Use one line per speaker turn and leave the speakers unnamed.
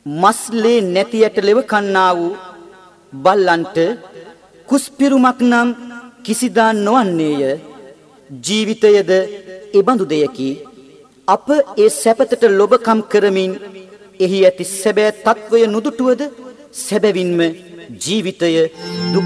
මස්ලේ නැතියට ලෙව කන්නා වූ බල්ලන්ට කුස්පිරුමක් නම් කිසිදා නොවන්නේය. ජීවිතයද එබඳු දෙයකි. අප ඒ සැපතට ලොබකම් කරමින් එහි ඇති සැබෑ තත්වය නුදුටුවද සැබවින්ම ජීවිතය දුක්